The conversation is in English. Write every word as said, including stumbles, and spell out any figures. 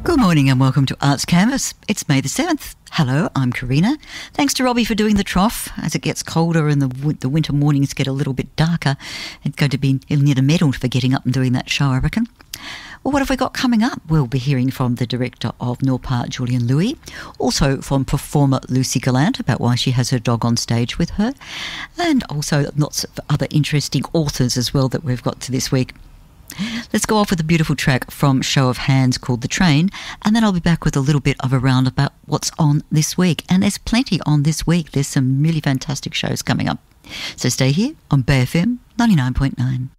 Good morning and welcome to Arts Canvas. It's May the seventh. Hello, I'm Karina. Thanks to Robbie for doing the trough. As it gets colder and the, the winter mornings get a little bit darker, it's going to be, he'll need a medal for getting up and doing that show, I reckon. Well, what have we got coming up? We'll be hearing from the director of Norpart, Julian Louis, also from performer Lucy Gallant about why she has her dog on stage with her, and also lots of other interesting authors as well that we've got to this week. Let's go off with a beautiful track from Show of Hands called The Train, and then I'll be back with a little bit of a round about what's on this week. And there's plenty on this week. There's some really fantastic shows coming up. So stay here on Bay F M ninety-nine point nine.